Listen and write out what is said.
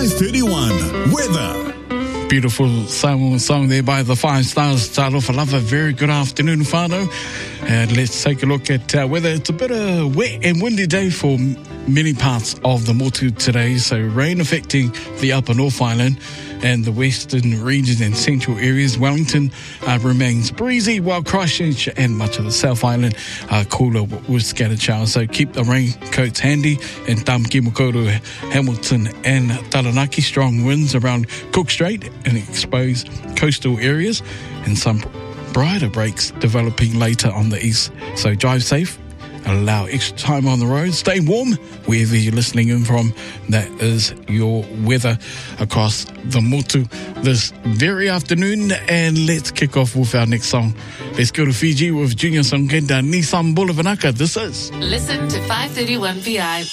531 weather. Beautiful Samoan song there by the Five Stars. Start off, I love a very good afternoon, whānau. And let's take a look at weather. It's a bit of wet and windy day for many parts of the Motu today. So rain affecting the upper North Island and the western regions and central areas. Wellington remains breezy, while Christchurch and much of the South Island are cooler with scattered showers. So keep the raincoats handy. In Tamakimokoro, Hamilton and Taranaki, strong winds around Cook Strait and exposed coastal areas, and some brighter breaks developing later on the east. So drive safe, allow extra time on the road, stay warm wherever you're listening in from. That is your weather across the Motu this very afternoon. And let's kick off with our next song. Let's go to Fiji with Junior Songkenda, Nissan Bulavanaka. This is Listen to 531 VI